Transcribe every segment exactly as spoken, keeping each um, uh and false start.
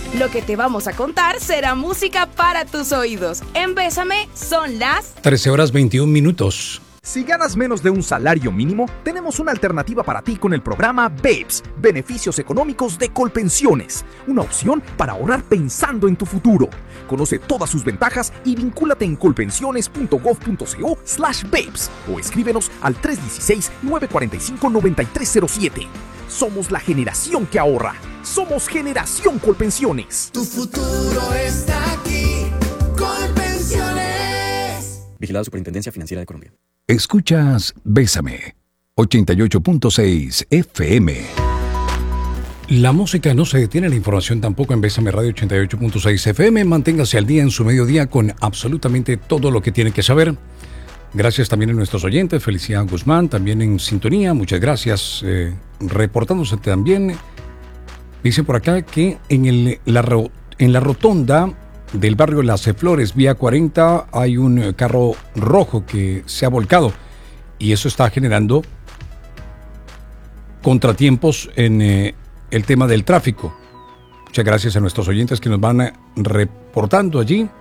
Lo que te vamos a contar será música para tus oídos. En Bésame son las trece horas veintiún minutos. Si ganas menos de un salario mínimo, tenemos una alternativa para ti con el programa BEPS, Beneficios Económicos de Colpensiones. Una opción para ahorrar pensando en tu futuro. Conoce todas sus ventajas y vincúlate en colpensiones.gov.co slash BEPS o escríbenos al tres uno seis, nueve cuatro cinco, nueve tres cero siete. Somos la generación que ahorra. Somos Generación Colpensiones. Tu futuro está aquí. Colpensiones. Vigilada Superintendencia Financiera de Colombia. Escuchas Bésame, ochenta y ocho punto seis F M. La música no se detiene, la información tampoco en Bésame Radio ochenta y ocho punto seis F M. Manténgase al día en su mediodía con absolutamente todo lo que tiene que saber. Gracias también a nuestros oyentes, Felicidad Guzmán, también en sintonía, muchas gracias. Eh, reportándose también, dicen por acá que en, el, la, en la rotonda del barrio Las Flores, vía cuarenta, hay un carro rojo que se ha volcado y eso está generando contratiempos en eh, el tema del tráfico. Muchas gracias a nuestros oyentes que nos van reportando allí.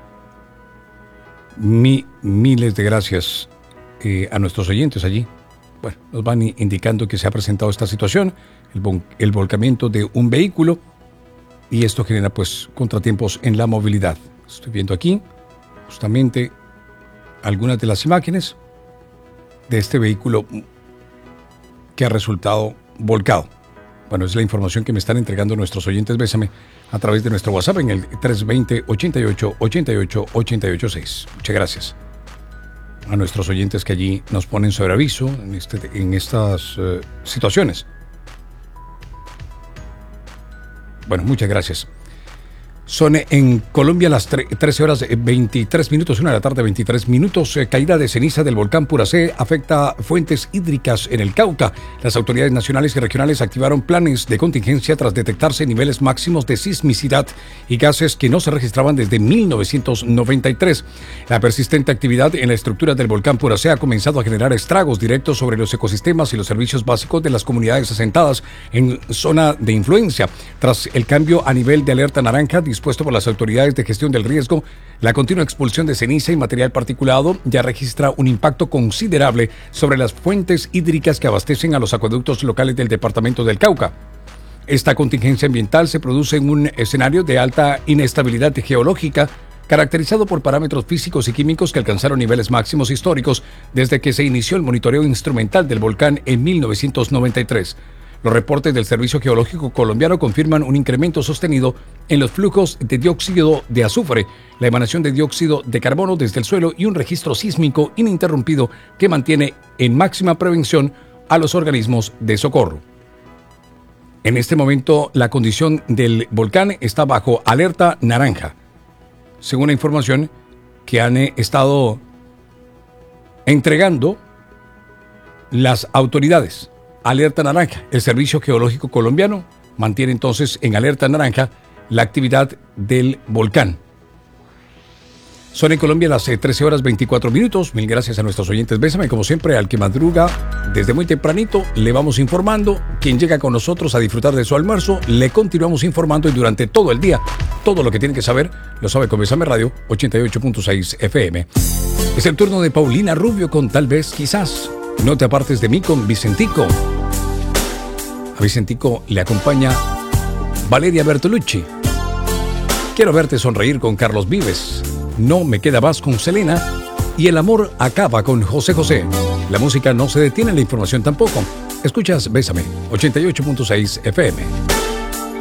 Mi, miles de gracias eh, a nuestros oyentes allí. Bueno, nos van indicando que se ha presentado esta situación, el, el volcamiento de un vehículo. Y esto genera, pues, contratiempos en la movilidad. Estoy viendo aquí, justamente, algunas de las imágenes de este vehículo que ha resultado volcado. Bueno, es la información que me están entregando nuestros oyentes. Bésame a través de nuestro WhatsApp en el tres dos cero, ochenta y ocho, ochenta y ocho, ochenta y ocho seis. Muchas gracias a nuestros oyentes que allí nos ponen sobre aviso en, este, en estas uh, situaciones. Bueno, muchas gracias. Son en Colombia las trece horas veintitrés minutos, una de la tarde, veintitrés minutos. Eh, caída de ceniza del volcán Puracé afecta fuentes hídricas en el Cauca. Las autoridades nacionales y regionales activaron planes de contingencia tras detectarse niveles máximos de sismicidad y gases que no se registraban desde mil novecientos noventa y tres. La persistente actividad en la estructura del volcán Puracé ha comenzado a generar estragos directos sobre los ecosistemas y los servicios básicos de las comunidades asentadas en zona de influencia. Tras el cambio a nivel de alerta naranja dispuesto por las autoridades de gestión del riesgo, la continua expulsión de ceniza y material particulado ya registra un impacto considerable sobre las fuentes hídricas que abastecen a los acueductos locales del departamento del Cauca. Esta contingencia ambiental se produce en un escenario de alta inestabilidad geológica, caracterizado por parámetros físicos y químicos que alcanzaron niveles máximos históricos desde que se inició el monitoreo instrumental del volcán en mil novecientos noventa y tres. Los reportes del Servicio Geológico Colombiano confirman un incremento sostenido en los flujos de dióxido de azufre, la emanación de dióxido de carbono desde el suelo y un registro sísmico ininterrumpido que mantiene en máxima prevención a los organismos de socorro. En este momento, la condición del volcán está bajo alerta naranja, según la información que han estado entregando las autoridades. Alerta naranja. El Servicio Geológico Colombiano mantiene entonces en alerta naranja la actividad del volcán. Son en Colombia las trece horas veinticuatro minutos. Mil gracias a nuestros oyentes. Bésame, como siempre, al que madruga desde muy tempranito. Le vamos informando. Quien llega con nosotros a disfrutar de su almuerzo, le continuamos informando y durante todo el día, todo lo que tiene que saber, lo sabe con Bésame Radio ochenta y ocho punto seis F M. Es el turno de Paulina Rubio con Tal vez, quizás. No te apartes de mí con Vicentico. A Vicentico le acompaña Valeria Bertolucci. Quiero verte sonreír con Carlos Vives. No me queda más con Selena. Y el amor acaba con José José. La música no se detiene, la información tampoco. Escuchas Bésame, ochenta y ocho punto seis F M.